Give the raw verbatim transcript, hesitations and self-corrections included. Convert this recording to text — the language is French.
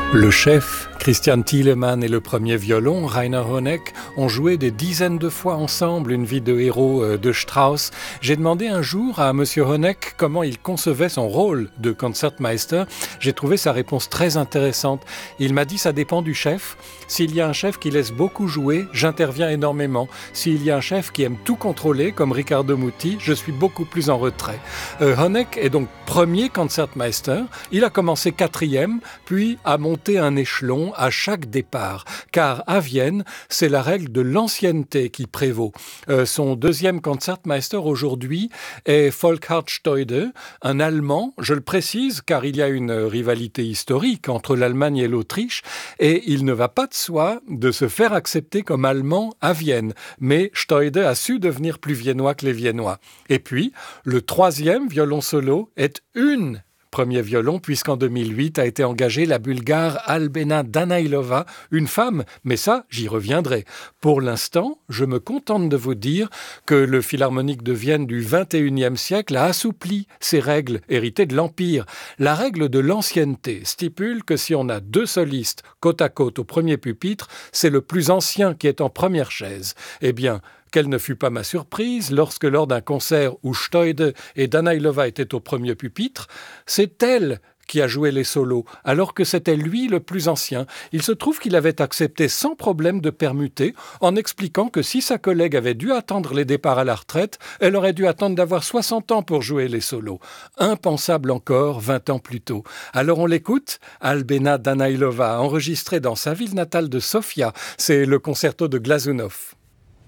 Le chef, Christian Thielemann et le premier violon, Rainer Honeck, ont joué des dizaines de fois ensemble une vie de héros de Strauss. J'ai demandé un jour à monsieur Honeck comment il concevait son rôle de Concertmeister. J'ai trouvé sa réponse très intéressante. Il m'a dit ça dépend du chef. S'il y a un chef qui laisse beaucoup jouer, j'interviens énormément. S'il y a un chef qui aime tout contrôler, comme Riccardo Muti, je suis beaucoup plus en retrait. Euh, Honeck est donc premier Concertmeister. Il a commencé quatrième, puis a monté un échelon à chaque départ, car à Vienne, c'est la règle de l'ancienneté qui prévaut. Euh, son deuxième Concertmeister aujourd'hui est Volkhard Steude, un Allemand, je le précise, car il y a une rivalité historique entre l'Allemagne et l'Autriche, et il ne va pas de soi de se faire accepter comme Allemand à Vienne, mais Steude a su devenir plus viennois que les Viennois. Et puis, le troisième violon solo est une premier violon, puisqu'en deux mille huit a été engagée la Bulgare Albena Danailova, une femme, mais ça, j'y reviendrai. Pour l'instant, je me contente de vous dire que le Philharmonique de Vienne du vingt et unième siècle a assoupli ces règles héritées de l'Empire. La règle de l'ancienneté stipule que si on a deux solistes côte à côte au premier pupitre, c'est le plus ancien qui est en première chaise. Eh bien, quelle ne fut pas ma surprise lorsque, lors d'un concert où Steude et Danailova étaient au premier pupitre, c'est elle qui a joué les solos, alors que c'était lui le plus ancien. Il se trouve qu'il avait accepté sans problème de permuter, en expliquant que si sa collègue avait dû attendre les départs à la retraite, elle aurait dû attendre d'avoir soixante ans pour jouer les solos. Impensable encore, vingt ans plus tôt. Alors on l'écoute, Albena Danailova, enregistré dans sa ville natale de Sofia. C'est le concerto de Glazunov.